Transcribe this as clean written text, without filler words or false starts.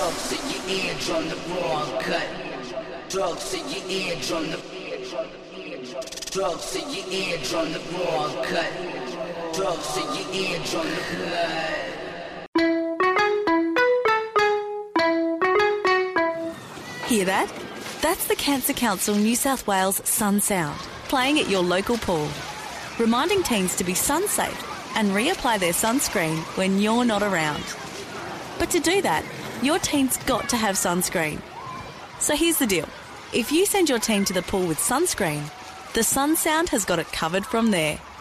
Drugs in your eardrum, the raw cut. Drugs in your eardrum, drugs in your eardrum, the raw cut. Drugs in your eardrum, the cut. Hear that? That's the Cancer Council New South Wales Sun Sound, playing at your local pool, reminding teens to be sun safe and reapply their sunscreen when you're not around. But to do that, your teen's got to have sunscreen. So here's the deal. If you send your teen to the pool with sunscreen, the Sun Sound has got it covered from there.